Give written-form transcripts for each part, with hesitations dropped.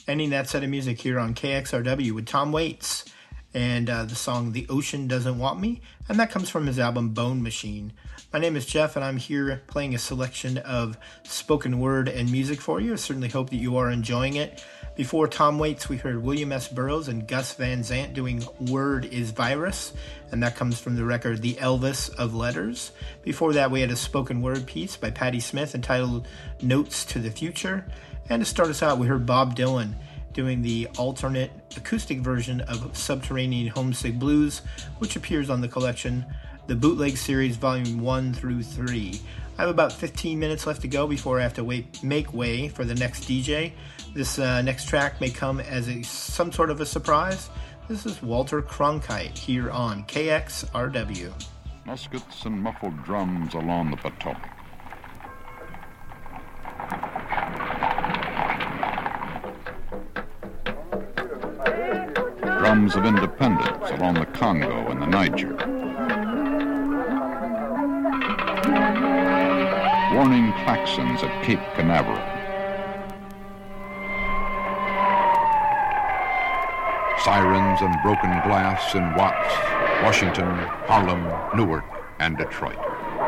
Ending that set of music here on KXRW with Tom Waits and the song The Ocean Doesn't Want Me, and that comes from his album Bone Machine. My name is Jeff, and I'm here playing a selection of spoken word and music for you. I certainly hope that you are enjoying it. Before Tom Waits, we heard William S. Burroughs and Gus Van Sant doing Word is Virus, and that comes from the record The Elvis of Letters. Before that, we had a spoken word piece by Patti Smith entitled Notes to the Future. And to start us out, we heard Bob Dylan doing the alternate acoustic version of Subterranean Homesick Blues, which appears on the collection The Bootleg Series Volume 1 through 3. I have about 15 minutes left to go before I have to make way for the next DJ. This next track may come as some sort of a surprise. This is Walter Cronkite here on KXRW. Muskets and muffled drums along the Potomac. Drums of independence along the Congo and the Niger. Warning claxons at Cape Canaveral. Sirens and broken glass in Watts, Washington, Harlem, Newark, and Detroit.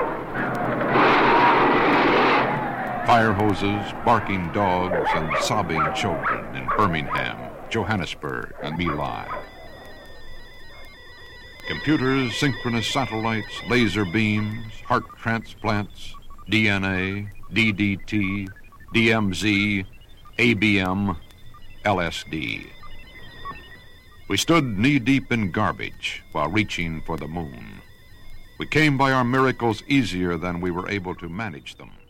Fire hoses, barking dogs, and sobbing children in Birmingham, Johannesburg, and My Lai. Computers, synchronous satellites, laser beams, heart transplants, DNA, DDT, DMZ, ABM, LSD. We stood knee-deep in garbage while reaching for the moon. We came by our miracles easier than we were able to manage them.